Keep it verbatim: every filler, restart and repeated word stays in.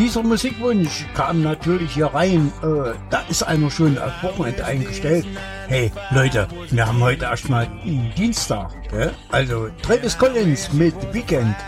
dieser Musikwunsch kam natürlich hier rein. Äh, da ist einer schon auf Wochenende eingestellt. Hey Leute, wir haben heute erstmal Dienstag. Gell? Also Travis Collins mit Weekend.